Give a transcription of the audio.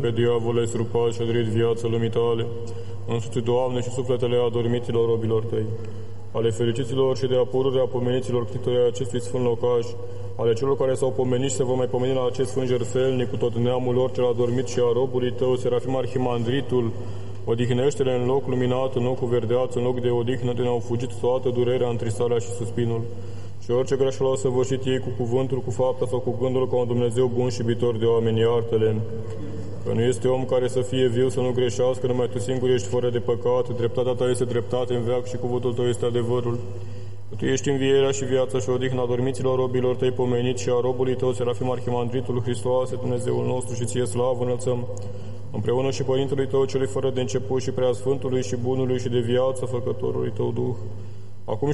pe diavole, strupat și adrit viața lumii tale. Însuți, Doamne, și sufletele adormiților robilor tăi, ale fericiților și de apururi a pomeniților ctitorii acestui sfânt locaș, ale celor care s-au pomenit și se vor mai pomeni la acest sfânt jertfelnic cu tot neamul lor cel adormit și a robului tău, Serafim Arhimandritul, odihnește-le în loc luminat, în loc cu verdeață, în loc de odihnă, de ne-au fugit toată durerea, întristarea și suspinul. Și orice greșeală au săvârșit ei cu cuvântul, cu fapta sau cu gândul, ca un Dumnezeu bun și iubitor de oameni, iartă-le. Că nu este om care să fie viu, să nu greșească, numai Tu singur ești fără de păcat, dreptatea Ta este dreptate în veac și cuvântul Tău este adevărul. Că Tu ești învierea și viața și odihna dormiților robilor Tăi pomeniți și a robului Tău, Serafim Arhimandritul, Hristoase, Dumnezeul nostru, și Ție slavă înălțăm, împreună și Părintelui Tău, celui fără de început și Preasfântului și Bunului și de viață, Făcătorului Tău Duh, acum